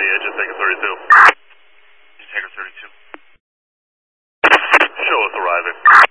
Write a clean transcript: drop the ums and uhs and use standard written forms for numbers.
the edge of Taker 32. Taker 32. Show us arriving.